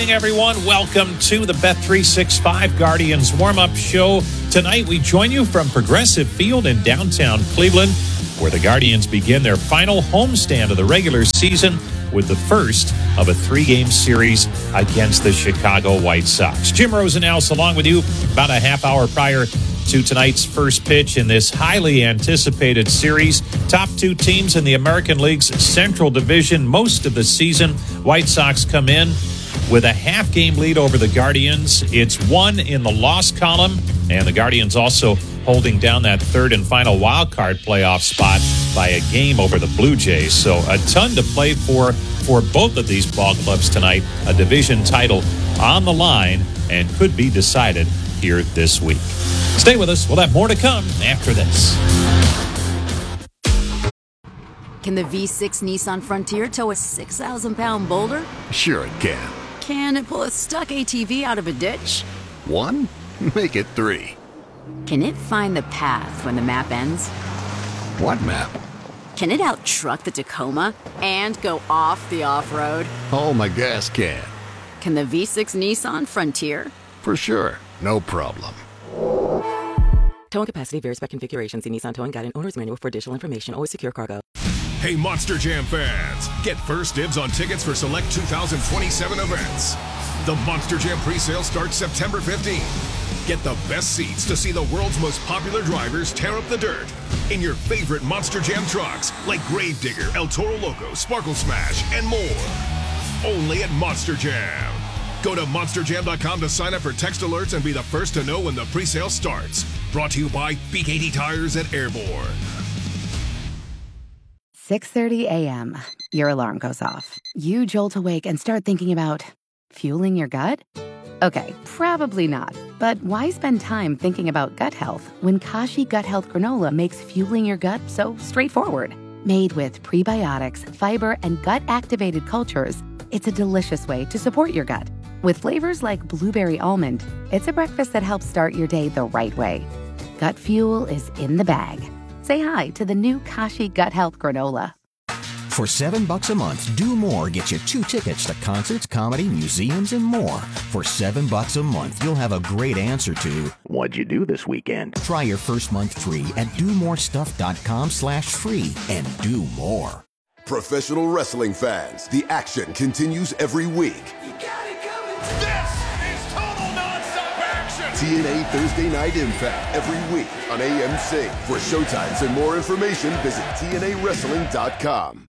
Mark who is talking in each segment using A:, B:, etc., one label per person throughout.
A: evening, everyone. Welcome to the Bet365 Guardians warm-up show. Tonight, we join you from Progressive Field in downtown Cleveland, where the Guardians begin their final homestand of the regular season with the first of a three-game series against the Chicago White Sox. Jim Rosenhaus along with you about a half hour prior to tonight's first pitch in this highly anticipated series. Top two teams in the American League's Central Division most of the season. White Sox come in with a half-game lead over the Guardians. It's one in the loss column, and the Guardians also holding down that third and final wild card playoff spot by a game over the Blue Jays. So a ton to play for both of these ball clubs tonight. A division title on the line and could be decided here this week. Stay with us. We'll have more to come after this.
B: Can the V6 Nissan Frontier tow a 6,000-pound boulder?
C: Sure it can.
B: Can it pull a stuck ATV out of a ditch?
C: 1? Make it 3.
B: Can it find the path when the map ends?
C: What map?
B: Can it out-truck the Tacoma and go off the off-road?
C: Oh, my gas can.
B: Can the V6 Nissan Frontier?
C: For sure. No problem.
D: Towing capacity varies by configuration. See Nissan Towing Guide and Owner's Manual for additional information. Always secure cargo.
E: Hey, Monster Jam fans. Get first dibs on tickets for select 2027 events. The Monster Jam presale starts September 15th. Get the best seats to see the world's most popular drivers tear up the dirt in your favorite Monster Jam trucks like Gravedigger, El Toro Loco, Sparkle Smash, and more. Only at Monster Jam. Go to monsterjam.com to sign up for text alerts and be the first to know when the presale starts. Brought to you by BKT Tires at Airborne.
F: 6:30 a.m. Your alarm goes off. You jolt awake and start thinking about fueling your gut? Okay, probably not. But why spend time thinking about gut health when Kashi Gut Health Granola makes fueling your gut so straightforward? Made with prebiotics, fiber, and gut-activated cultures, it's a delicious way to support your gut. With flavors like blueberry almond, it's a breakfast that helps start your day the right way. Gut fuel is in the bag. Say hi to the new Kashi Gut Health Granola.
G: For $7 a month, Do More gets you 2 tickets to concerts, comedy, museums, and more. For $7 a month, you'll have a great answer to, what'd you do this weekend? Try your first month free at domorestuff.com/free and do more.
H: Professional wrestling fans, the action continues every week.
E: You got it coming. This is total nonstop action.
H: TNA Thursday Night Impact every week on AMC. For showtimes and more information, visit TNAWrestling.com.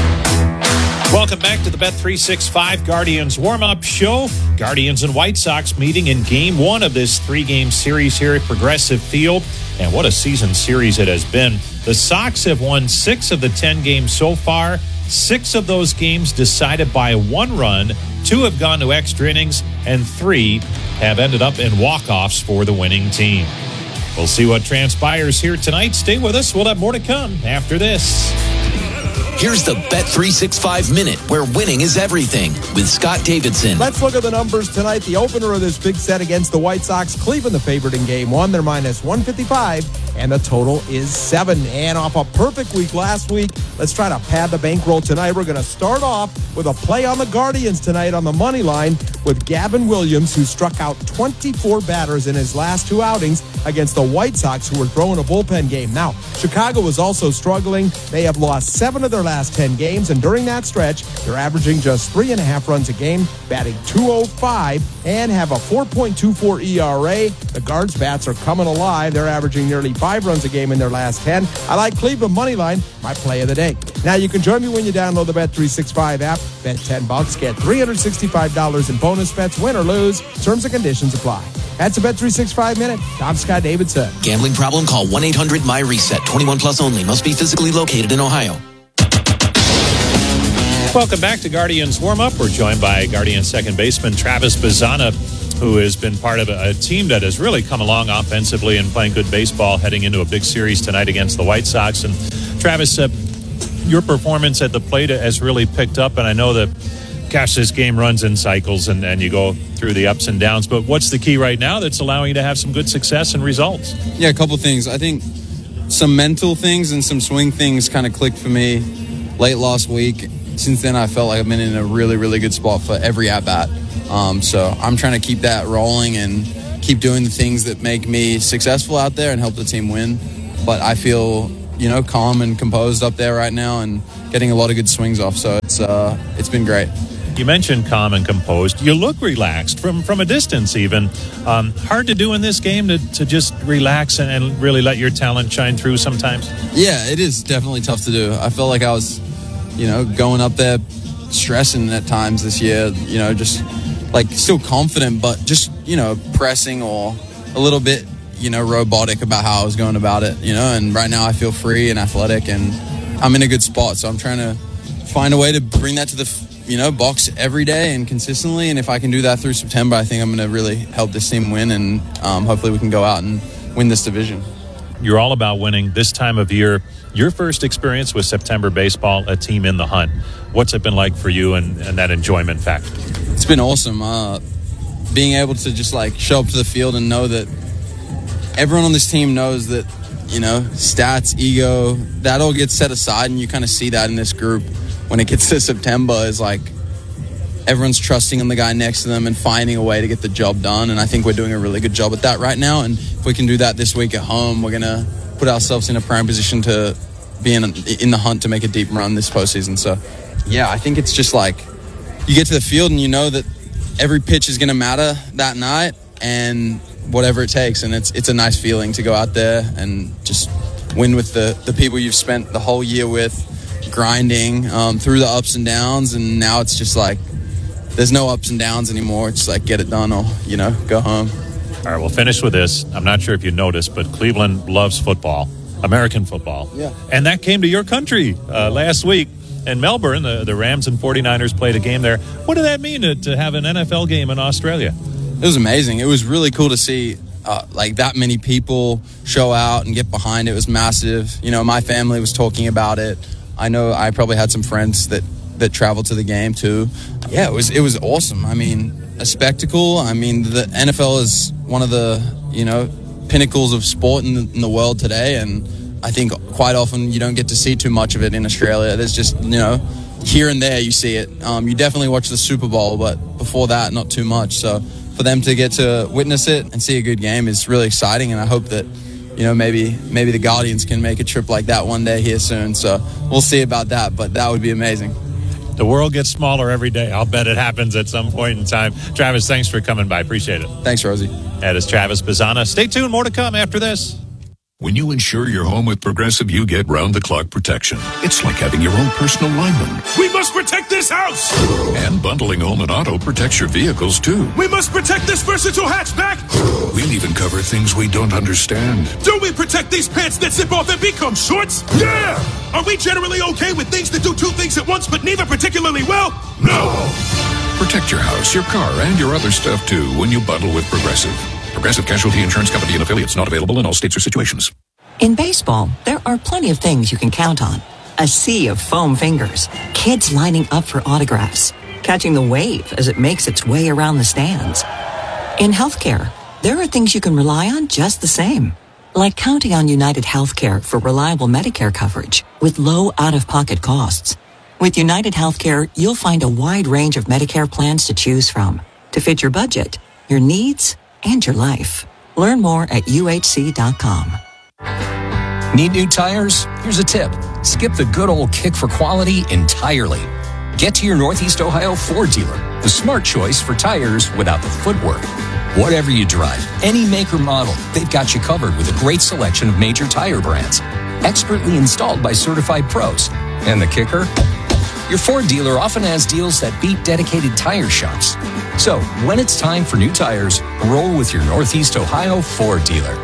A: Welcome back to the Bet365 Guardians warm-up show. Guardians and White Sox meeting in Game 1 of this 3-game series here at Progressive Field. And what a season series it has been. The Sox have won 6 of the 10 games so far. 6 of those games decided by 1 run. 2 have gone to extra innings, and 3 have ended up in walk-offs for the winning team. We'll see what transpires here tonight. Stay with us. We'll have more to come after this.
I: Here's the Bet365 Minute, where winning is everything, with Scott Davidson.
J: Let's look at the numbers tonight. The opener of this big set against the White Sox. Cleveland, the favorite in Game 1. They're minus 155, and the total is 7. And off a perfect week last week, let's try to pad the bankroll tonight. We're going to start off with a play on the Guardians tonight on the money line with Gavin Williams, who struck out 24 batters in his last 2 outings against the White Sox, who were throwing a bullpen game. Now, Chicago was also struggling. They have lost 7 of their last 10 games, and during that stretch, they're averaging just 3.5 runs a game, batting .205, and have a 4.24 ERA. The Guards' bats are coming alive. They're averaging nearly 5 runs a game in their last 10. I like Cleveland money line, my play of the day. Now, you can join me when you download the Bet365 app. Bet $10, get $365 in bonus bets, win or lose. Terms and conditions apply. That's a Bet365 Minute. I'm Scott Davidson.
I: Gambling problem? Call 1-800-MY-RESET. 21 plus only. Must be physically located in Ohio.
A: Welcome back to Guardians Warm-Up. We're joined by Guardians second baseman Travis Bazzana, who has been part of a team that has really come along offensively and playing good baseball heading into a big series tonight against the White Sox. And Travis, your performance at the plate has really picked up, and I know that, gosh, this game runs in cycles and you go through the ups and downs, but what's the key right now that's allowing you to have some good success and results?
K: Yeah, a couple things. I think some mental things and some swing things kind of clicked for me late last week. since then I felt like I've been in a really, really good spot for every at-bat. So I'm trying to keep that rolling and keep doing the things that make me successful out there and help the team win. But I feel, calm and composed up there right now and getting a lot of good swings off. So it's been great.
A: You mentioned calm and composed. You look relaxed from a distance even. Hard to do in this game to just relax and really let your talent shine through sometimes?
K: Yeah, it is definitely tough to do. I felt like I was, going up there stressing at times this year, just like still confident, but just, pressing or a little bit, robotic about how I was going about it, and right now I feel free and athletic and I'm in a good spot. So I'm trying to find a way to bring that to the box every day and consistently. And if I can do that through September, I think I'm going to really help this team win. And hopefully we can go out and win this division.
A: You're all about winning this time of year. Your first experience with September baseball, a team in the hunt. What's it been like for you and that enjoyment factor?
K: It's been awesome. Being able to just show up to the field and know that everyone on this team knows that, stats, ego, that all gets set aside. And you kind of see that in this group. When it gets to September, is everyone's trusting in the guy next to them and finding a way to get the job done. And I think we're doing a really good job at that right now. And if we can do that this week at home, we're going to put ourselves in a prime position to be in the hunt to make a deep run this postseason. So, yeah, I think it's just you get to the field and you know that every pitch is going to matter that night and whatever it takes. And it's a nice feeling to go out there and just win with the people you've spent the whole year with, grinding through the ups and downs, and now it's just there's no ups and downs anymore. It's get it done or go home.
A: All right, we'll finish with this. I'm not sure if you noticed, but Cleveland loves football, American football.
K: Yeah.
A: And that came to your country last week in Melbourne. The Rams and 49ers played a game there. What did that mean to have an NFL game in Australia?
K: It was amazing. It was really cool to see that many people show out and get behind it. It was massive. My family was talking about it. I know I probably had some friends that traveled to the game too. Yeah, it was awesome. I mean, a spectacle. I mean, the NFL is one of the, pinnacles of sport in the world today. And I think quite often you don't get to see too much of it in Australia. There's just, here and there you see it. You definitely watch the Super Bowl, but before that, not too much. So for them to get to witness it and see a good game is really exciting. And I hope that, maybe the Guardians can make a trip like that one day here soon. So we'll see about that, but that would be amazing.
A: The world gets smaller every day. I'll bet it happens at some point in time. Travis, thanks for coming by. Appreciate it.
K: Thanks, Rosie.
A: That is Travis Bazzana. Stay tuned. More to come after this.
E: When you insure your home with Progressive, you get round-the-clock protection. It's like having your own personal lineman.
L: We must protect this house!
E: And bundling home and auto protects your vehicles, too.
L: We must protect this versatile hatchback!
E: We'll even cover things we don't understand.
L: Do we protect these pants that zip off and become shorts? Yeah! Are we generally okay with things that do two things at once, but neither particularly well? No!
E: Protect your house, your car, and your other stuff, too, when you bundle with Progressive. Progressive Casualty Insurance Company and affiliates, not available in all states or situations.
M: In baseball, there are plenty of things you can count on. A sea of foam fingers, kids lining up for autographs, catching the wave as it makes its way around the stands. In healthcare, there are things you can rely on just the same, like counting on United Healthcare for reliable Medicare coverage with low out-of-pocket costs. With United Healthcare, you'll find a wide range of Medicare plans to choose from to fit your budget, your needs, and your life. Learn more at uhc.com.
N: Need new tires? Here's a tip. Skip the good old kick for quality entirely. Get to your Northeast Ohio Ford dealer, the smart choice for tires without the footwork. Whatever you drive, any make or model, they've got you covered with a great selection of major tire brands. Expertly installed by certified pros. And the kicker? Your Ford dealer often has deals that beat dedicated tire shops. So, when it's time for new tires, roll with your Northeast Ohio Ford dealer.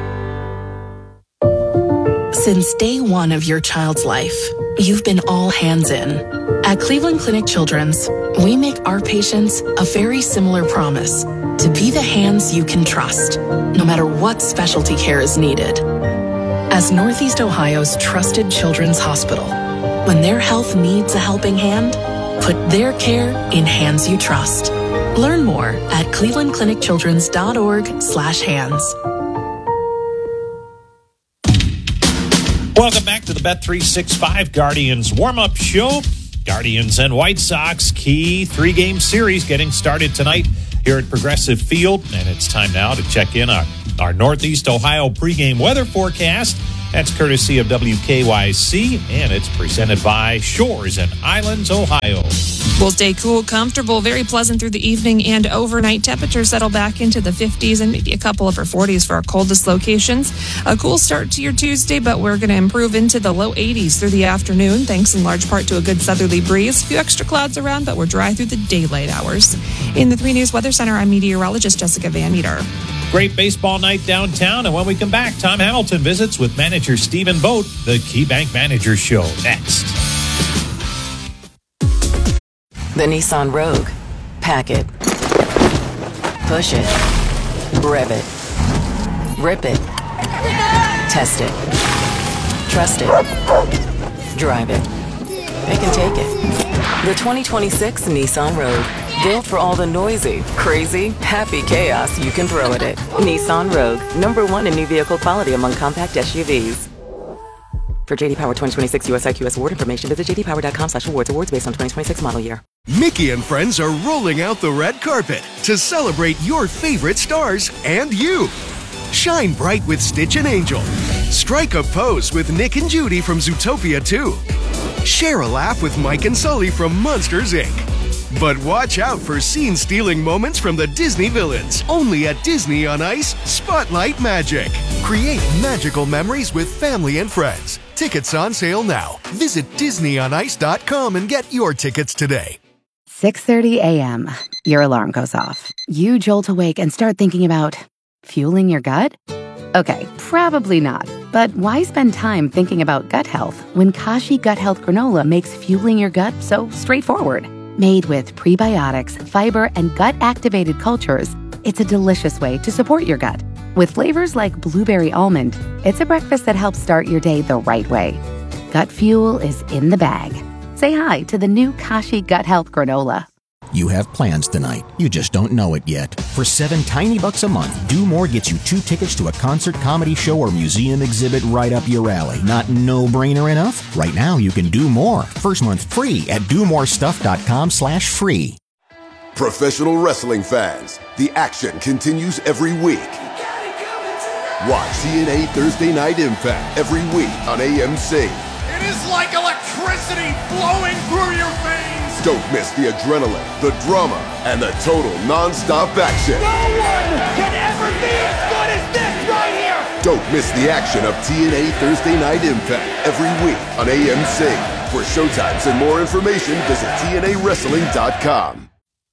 O: Since day one of your child's life, you've been all hands in. At Cleveland Clinic Children's, we make our patients a very similar promise to be the hands you can trust, no matter what specialty care is needed. As Northeast Ohio's trusted children's hospital, when their health needs a helping hand, put their care in hands you trust. Learn more at clevelandclinicchildrens.org/hands.
A: Welcome back to the Bet365 Guardians warm-up show. Guardians and White Sox, key 3-game series getting started tonight here at Progressive Field. And it's time now to check in on our Northeast Ohio pregame weather forecast. That's courtesy of WKYC, and it's presented by Shores and Islands, Ohio.
P: We'll stay cool, comfortable, very pleasant through the evening and overnight. Temperatures settle back into the 50s and maybe a couple upper 40s for our coldest locations. A cool start to your Tuesday, but we're going to improve into the low 80s through the afternoon, thanks in large part to a good southerly breeze. A few extra clouds around, but we're dry through the daylight hours. In the 3 News Weather Center, I'm meteorologist Jessica Van Meter.
A: Great baseball night downtown, and when we come back, Tom Hamilton visits with manager Stephen Vogt, the KeyBank Manager Show, next.
D: The Nissan Rogue. Pack it. Push it. Rev it. Rip it. Test it. Trust it. Drive it. They can take it. The 2026 Nissan Rogue. Built for all the noisy, crazy, happy chaos you can throw at it. Nissan Rogue. #1 in new vehicle quality among compact SUVs. For J.D. Power 2026 US IQS award information, visit jdpower.com/awards. Awards based on 2026 model year.
Q: Mickey and friends are rolling out the red carpet to celebrate your favorite stars and you. Shine bright with Stitch and Angel. Strike a pose with Nick and Judy from Zootopia 2. Share a laugh with Mike and Sully from Monsters, Inc. But watch out for scene-stealing moments from the Disney villains. Only at Disney on Ice, Spotlight Magic. Create magical memories with family and friends. Tickets on sale now. Visit DisneyOnIce.com and get your tickets today.
F: 6:30 a.m. Your alarm goes off. You jolt awake and start thinking about fueling your gut? Okay, probably not. But why spend time thinking about gut health when Kashi Gut Health Granola makes fueling your gut so straightforward? Made with prebiotics, fiber, and gut-activated cultures, it's a delicious way to support your gut. With flavors like blueberry almond, it's a breakfast that helps start your day the right way. Gut fuel is in the bag. Say hi to the new Kashi Gut Health Granola.
G: You have plans tonight. You just don't know it yet. For $7 tiny a month, Do More gets you 2 tickets to a concert, comedy show, or museum exhibit right up your alley. Not no-brainer enough? Right now, you can do more. First month free at domorestuff.com/free.
H: Professional wrestling fans, the action continues every week. Watch TNA Thursday Night Impact every week on AMC.
L: It is like electricity flowing through your veins.
H: Don't miss the adrenaline, the drama, and the total non-stop action.
L: No one can ever be as good as this right here.
H: Don't miss the action of TNA Thursday Night Impact every week on AMC. For showtimes and more information, visit TNAWrestling.com.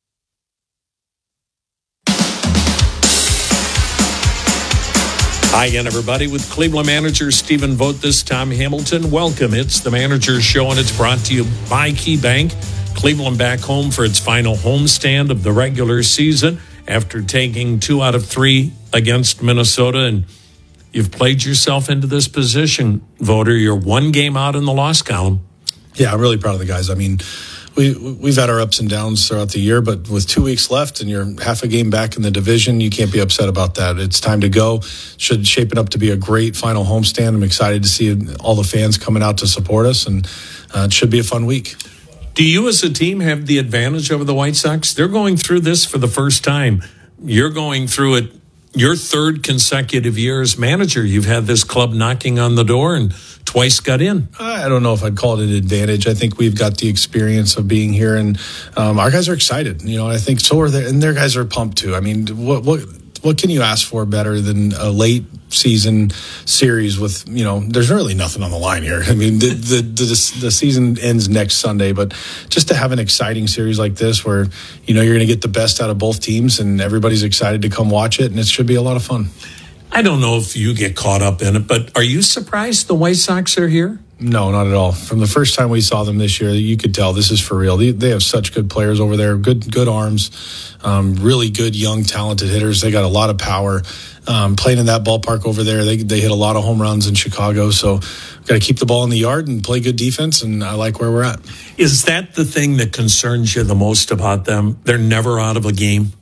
A: Hi again, everybody, with Cleveland manager Stephen Vogt. This Tom Hamilton. Welcome. It's the Manager's Show, and it's brought to you by KeyBank. Cleveland back home for its final homestand of the regular season after taking 2 out of 3 against Minnesota. And you've played yourself into this position, Voter. You're 1 game out in the loss column.
R: Yeah, I'm really proud of the guys. I mean, we've had our ups and downs throughout the year, but with 2 weeks left and you're half a game back in the division, you can't be upset about that. It's time to go. Should shape it up to be a great final homestand. I'm excited to see all the fans coming out to support us, and it should be a fun week.
A: Do you as a team have the advantage over the White Sox? They're going through this for the first time. You're going through it your 3rd consecutive year as manager. You've had this club knocking on the door and twice got in.
R: I don't know if I'd call it an advantage. I think we've got the experience of being here, and our guys are excited. You know, I think so are they, and their guys are pumped too. I mean, what can you ask for better than a late season series with, you know, there's really nothing on the line here. I mean, the season ends next Sunday, but just to have an exciting series like this where, you know, you're going to get the best out of both teams and everybody's excited to come watch it, and it should be a lot of fun.
A: I don't know if you get caught up in it, but are you surprised the White Sox are here?
R: No, not at all. From the first time we saw them this year, you could tell this is for real. They have such good players over there, good arms, really good, young, talented hitters. They got a lot of power. Playing in that ballpark over there, they hit a lot of home runs in Chicago. So we've got to keep the ball in the yard and play good defense, and I like where we're at.
A: Is that the thing that concerns you the most about them? They're never out of a game?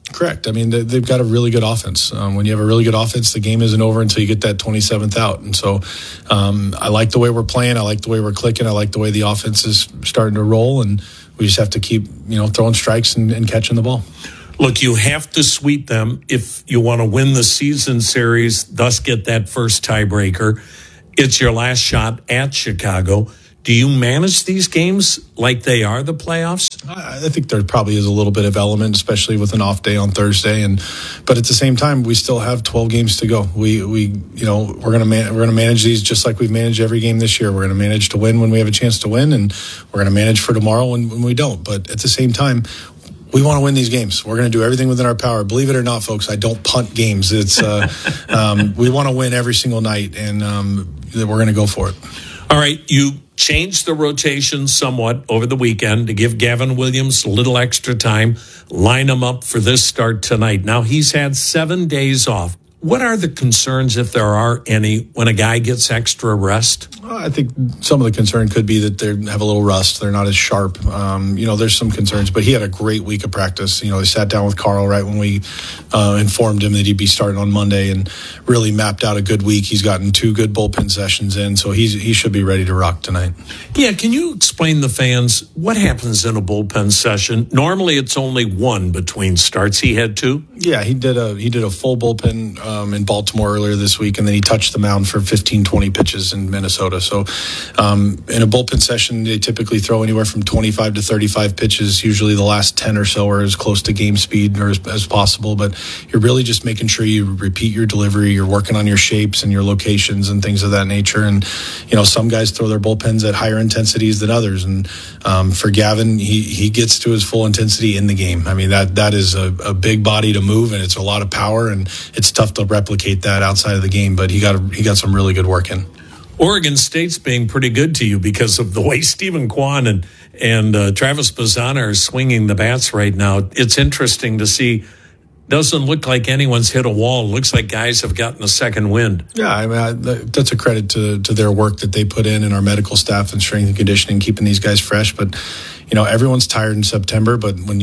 R: Correct. I mean, they've got a really good offense. When you have a really good offense, the game isn't over until you get that 27th out. And so I like the way we're playing. I like the way we're clicking. I like the way the offense is starting to roll. And we just have to keep, throwing strikes and catching the ball.
S: Look, you have to sweep them if you want to win the season series, thus get that first tiebreaker. It's your last shot at Chicago. Do you manage these games like they are the playoffs?
R: I think there probably is a little bit of element, especially with an off day on Thursday, but at the same time, we still have 12 games to go. We're going to manage these just like we've managed every game this year. We're going to manage to win when we have a chance to win, and we're going to manage for tomorrow when we don't. But at the same time, we want to win these games. We're going to do everything within our power. Believe it or not, folks, I don't punt games. It's we want to win every single night, and we're going to go for it.
S: All right, you changed the rotation somewhat over the weekend to give Gavin Williams a little extra time, line him up for this start tonight. Now, he's had 7 days off. What are the concerns, if there are any, when a guy gets extra rest?
R: I think some of the concern could be that they have a little rust. They're not as sharp. There's some concerns, but he had a great week of practice. He sat down with Carl right when we informed him that he'd be starting on Monday and really mapped out a good week. He's gotten 2 good bullpen sessions in, so he should be ready to rock tonight.
S: Yeah, can you explain the fans what happens in a bullpen session? Normally it's only 1 between starts. He had 2?
R: Yeah, he did a full bullpen in Baltimore earlier this week, and then he touched the mound for 15, 20 pitches in Minnesota. So in a bullpen session, they typically throw anywhere from 25 to 35 pitches. Usually the last 10 or so are as close to game speed or as possible, but you're really just making sure you repeat your delivery. You're working on your shapes and your locations and things of that nature. And, some guys throw their bullpens at higher intensities than others. And for Gavin, he gets to his full intensity in the game. I mean, that is a big body to move, and it's a lot of power, and it's tough to replicate that outside of the game, but he got some really good work in.
S: Oregon State's being pretty good to you because of the way Stephen Kwan and Travis Bazzana are swinging the bats right now. It's interesting to see. Doesn't look like anyone's hit a wall. It looks like guys have gotten a second wind.
R: Yeah, I mean, that's a credit to their work that they put in our medical staff and strength and conditioning, keeping these guys fresh. But everyone's tired in September. But when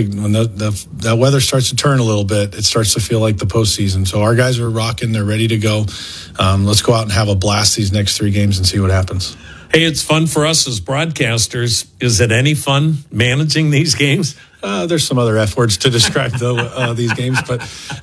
R: that weather starts to turn a little bit, it starts to feel like the postseason. So our guys are rocking. They're ready to go. Let's go out and have a blast these next 3 games and see what happens.
S: Hey, it's fun for us as broadcasters. Is it any fun managing these games?
R: There's some other F words to describe these games, but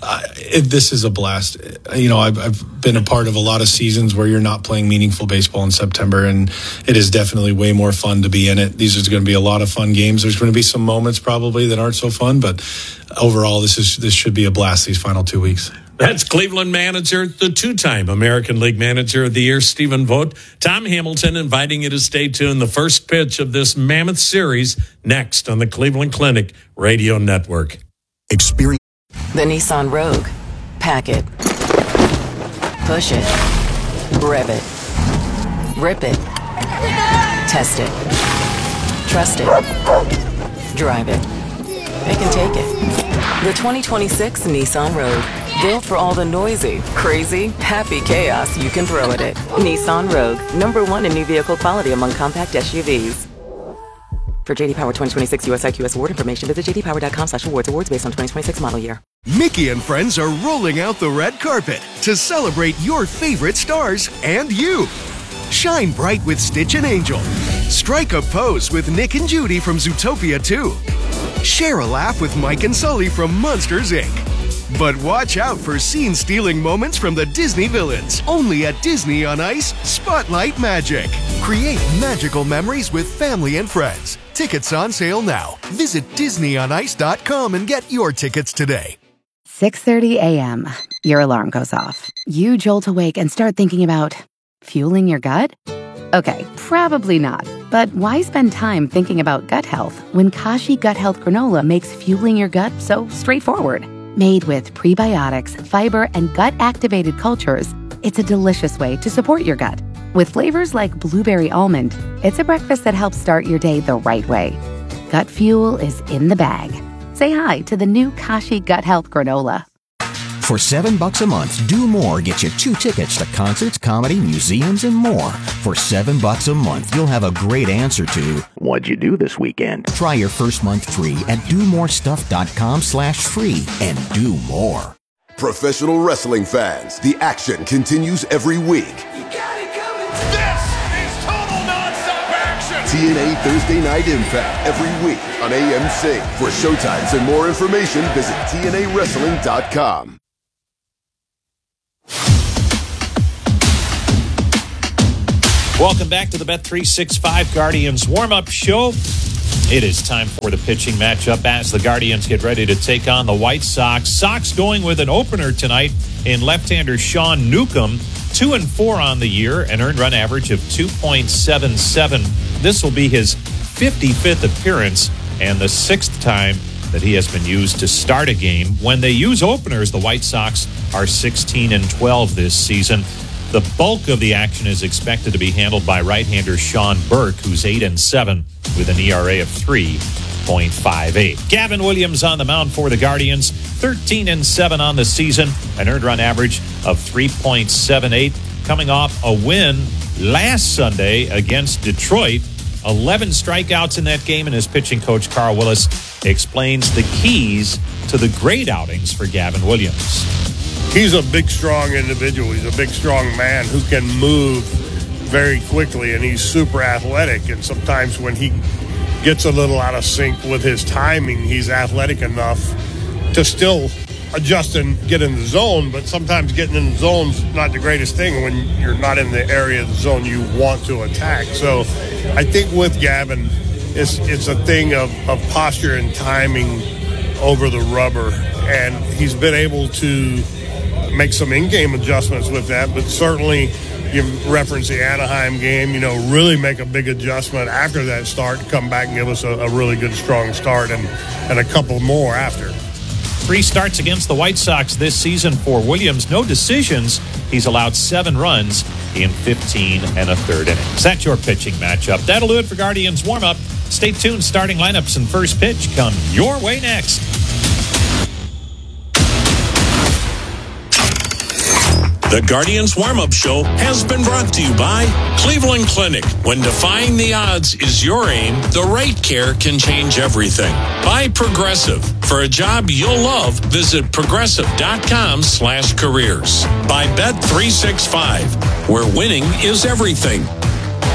R: this is a blast. I've been a part of a lot of seasons where you're not playing meaningful baseball in September, and it is definitely way more fun to be in it. These are going to be a lot of fun games. There's going to be some moments probably that aren't so fun, but overall, this should be a blast these final 2 weeks.
S: That's Cleveland manager, the 2-time American League Manager of the Year, Stephen Vogt. Tom Hamilton inviting you to stay tuned. The first pitch of this mammoth series next on the Cleveland Clinic Radio Network.
G: Experience
D: the Nissan Rogue. Pack it. Push it. Rev it. Rip it. Test it. Trust it. Drive it. They can take it. The 2026 Nissan Rogue. Built for all the noisy, crazy, happy chaos you can throw at it. Nissan Rogue, #1 in new vehicle quality among compact SUVs. For JD Power 2026 US IQS award information, visit jdpower.com/awards. Awards based on 2026 model year.
Q: Mickey and friends are rolling out the red carpet to celebrate your favorite stars and you. Shine bright with Stitch and Angel. Strike a pose with Nick and Judy from Zootopia 2. Share a laugh with Mike and Sully from Monsters, Inc. But watch out for scene-stealing moments from the Disney villains. Only at Disney on Ice Spotlight Magic. Create magical memories with family and friends. Tickets on sale now. Visit DisneyOnIce.com and get your tickets today.
F: 6:30 a.m. Your alarm goes off. You jolt awake and start thinking about fueling your gut? Okay, probably not. But why spend time thinking about gut health when Kashi Gut Health Granola makes fueling your gut so straightforward? Made with prebiotics, fiber, and gut-activated cultures, it's a delicious way to support your gut. With flavors like blueberry almond, it's a breakfast that helps start your day the right way. Gut fuel is in the bag. Say hi to the new Kashi Gut Health Granola.
G: For $7 a month, Do More gets you 2 tickets to concerts, comedy, museums, and more. For $7 a month, you'll have a great answer to, what'd you do this weekend? Try your first month free at domorestuff.com/free and do more.
H: Professional wrestling fans, the action continues every week. TNA Thursday Night Impact every week on AMC. For showtimes and more information, visit TNAWrestling.com.
A: Welcome back to the Bet365 Guardians warm-up show. It is time for the pitching matchup as the Guardians get ready to take on the White Sox. Sox going with an opener tonight in left-hander Sean Newcomb. 2-4 on the year, an earned run average of 2.77. This will be his 55th appearance and the 6th time that he has been used to start a game. When they use openers, the White Sox are 16-12 this season. The bulk of the action is expected to be handled by right-hander Sean Burke, who's 8-7 with an ERA of 3.58. Gavin Williams on the mound for the Guardians, 13-7 on the season, an earned run average of 3.78, coming off a win last Sunday against Detroit. 11 strikeouts in that game, and his pitching coach Carl Willis explains the keys to the great outings for Gavin Williams.
T: He's a big, strong individual. He's a big, strong man who can move very quickly, and he's super athletic. And sometimes when he gets a little out of sync with his timing, he's athletic enough to still adjust and get in the zone. But sometimes getting in the zone's not the greatest thing when you're not in the area of the zone you want to attack. So I think with Gavin, it's a thing of posture and timing over the rubber. And he's been able to make some in-game adjustments with that, but certainly you reference the Anaheim game, really make a big adjustment after that start to come back and give us a really good, strong start and a couple more after.
A: 3 starts against the White Sox this season for Williams. No decisions. He's allowed 7 runs in 15 1/3 innings. That's your pitching matchup. That'll do it for Guardians warm-up. Stay tuned. Starting lineups and first pitch come your way next.
S: The Guardians Warm-Up Show has been brought to you by Cleveland Clinic. When defying the odds is your aim, the right care can change everything. By Progressive. For a job you'll love, visit progressive.com/careers. By Bet365, where winning is everything.